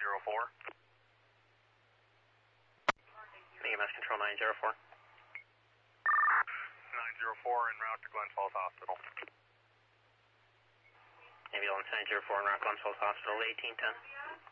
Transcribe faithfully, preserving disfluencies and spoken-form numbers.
zero four. E M S control nine zero four. nine zero four en route to Glens Falls Hospital. Ambulance nine zero four en route Glens Falls Hospital, eighteen ten.